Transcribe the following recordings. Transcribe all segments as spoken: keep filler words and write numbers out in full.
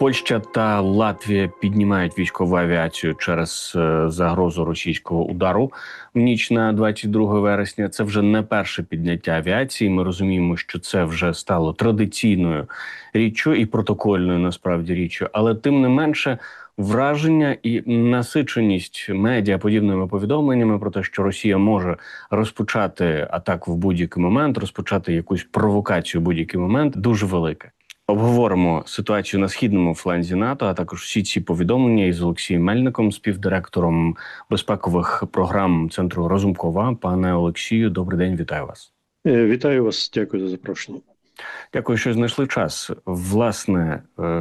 Польща та Латвія піднімають військову авіацію через е, загрозу російського удару в ніч на двадцять друге вересня. Це вже не перше підняття авіації. Ми розуміємо, що це вже стало традиційною річчю і протокольною, насправді, річчю. Але тим не менше враження і насиченість медіа подібними повідомленнями про те, що Росія може розпочати атаку в будь-який момент, розпочати якусь провокацію в будь-який момент, дуже велике. Обговоримо ситуацію на східному фланзі НАТО, а також всі ці повідомлення із Олексієм Мельником, співдиректором безпекових програм Центру Разумкова. Пане Олексію, добрий день, вітаю вас. Вітаю вас, дякую за запрошення. Дякую, що знайшли час. Власне,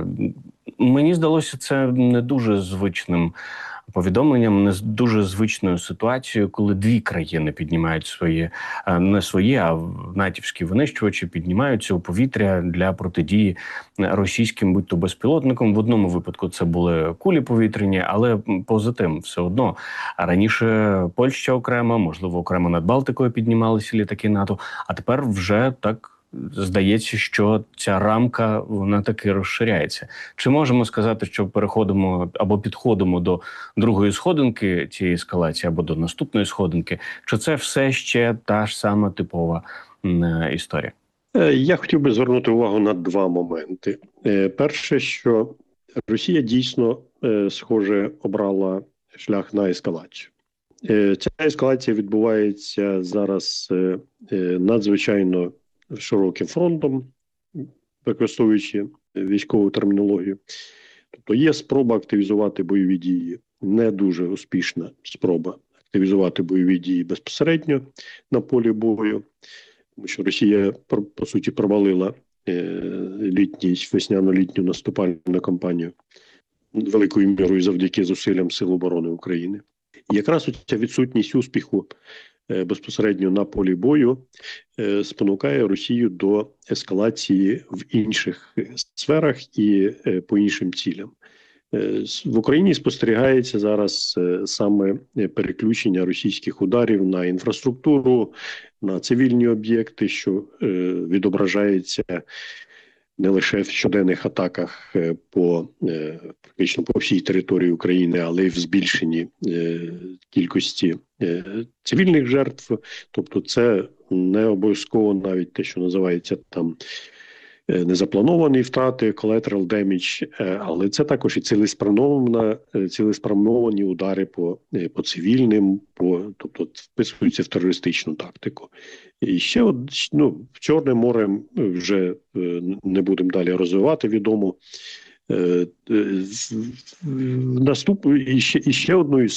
мені здалося це не дуже звичним повідомленням, не дуже звичною ситуацією, коли дві країни піднімають свої, не свої, а натівські винищувачі піднімаються у повітря для протидії російським, будь-то безпілотникам. В одному випадку це були кулі повітряні, але поза тим все одно. А раніше Польща окремо, можливо, окремо над Балтикою піднімалися літаки НАТО, а тепер вже так здається, що ця рамка, вона таки розширяється. Чи можемо сказати, що переходимо або підходимо до другої сходинки цієї ескалації, або до наступної сходинки? Чи це все ще та ж сама типова м, історія? Я хотів би звернути увагу на два моменти. Перше, що Росія дійсно, схоже, обрала шлях на ескалацію. Ця ескалація відбувається зараз надзвичайно широким фронтом, використовуючи військову термінологію. Тобто є спроба активізувати бойові дії, не дуже успішна спроба активізувати бойові дії безпосередньо на полі бою, тому що Росія, по суті, провалила літній, весняно-літню наступальну кампанію великою мірою завдяки зусиллям Сил оборони України. І якраз ця відсутність успіху безпосередньо на полі бою спонукає Росію до ескалації в інших сферах і по іншим цілям. В Україні спостерігається зараз саме переключення російських ударів на інфраструктуру, на цивільні об'єкти, що відображається не лише в щоденних атаках по практично по всій території України, але й в збільшенні кількості цивільних жертв. Тобто це не обов'язково навіть те, що називається там незаплановані втрати, collateral damage, але це також і цілеспрямовані, цілеспрямовані удари по, по цивільним, по, тобто вписуються в терористичну тактику. І ще от, ну, в Чорне море вже не будемо далі розвивати, відомо. Наступ, і ще, і ще одною